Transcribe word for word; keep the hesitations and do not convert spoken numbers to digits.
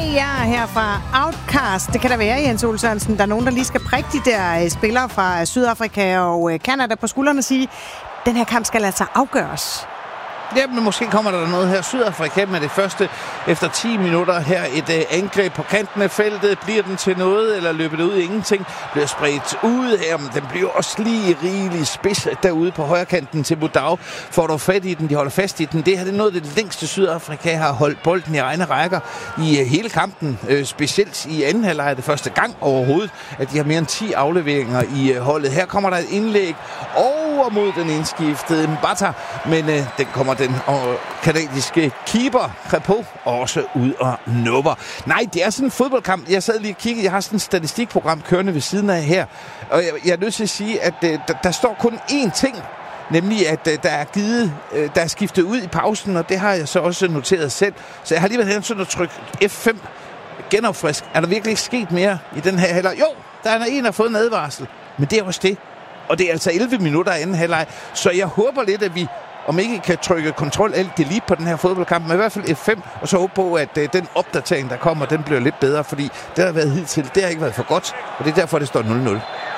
jer her fra Outcast. Det kan der være, Jens Ole Sørensen. Der er nogen, der lige skal prikke de der spillere fra Sydafrika og Canada på skuldrene og sige, den her kamp skal lade sig afgøres. Ja, men måske kommer der noget her. Sydafrika med det første efter ti minutter her. Et øh, angreb på kanten af feltet. Bliver den til noget, eller løber det ud i ingenting? Bliver spredt ud her, men den bliver også lige rigelig spids derude på højre kanten til Budau. Får du fat i den, de holder fast i den. Det her det er noget af det længste Sydafrika har holdt bolden i egne rækker i øh, hele kampen. Øh, specielt i anden halvleg det første gang overhovedet, at de har mere end ti afleveringer i øh, holdet. Her kommer der et indlæg over mod den indskiftede Mbata, men øh, den kommer den og kanadiske keeper Crepeau også ud og nupper. Nej, det er sådan en fodboldkamp. Jeg sad lige og kiggede. Jeg har sådan et statistikprogram kørende ved siden af her. Og jeg, jeg er nødt til at sige, at øh, der, der står kun én ting. Nemlig, at øh, der er givet, øh, der er skiftet ud i pausen, og det har jeg så også noteret selv. Så jeg har lige været hen sådan at trykke F fem genopfrisk. Er der virkelig ikke sket mere i den her halvleg? Jo, der er en, der har fået en advarsel. Men det er også det. Og det er altså elleve minutter af anden halvleg. Så jeg håber lidt, at vi om ikke kan trykke kontrol alt delete på den her fodboldkamp, men i hvert fald F fem, og så håbe på, at øh, den opdatering, der kommer, den bliver lidt bedre, fordi det har været hidtil, det har ikke været for godt, og det er derfor, det står nul nul.